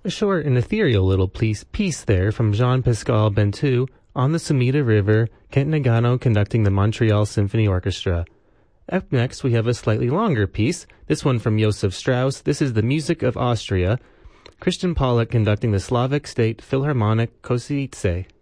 A short and ethereal little piece there from Jean-Pascal Bentou on the Sumida River, Kent Nagano conducting the Montreal Symphony Orchestra. Up next, we have a slightly longer piece, this one from Josef Strauss. This is the Music of Austria, Christian Pollock conducting the Slavic State Philharmonic Košice.